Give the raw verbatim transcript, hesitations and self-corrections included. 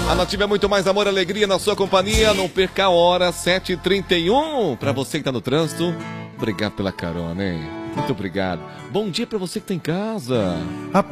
A Nativa é muito mais amor e alegria na sua companhia. Não perca a hora, sete e trinta e um. Pra você que tá no trânsito, obrigado pela carona, hein? Muito obrigado. Bom dia pra você que tá em casa.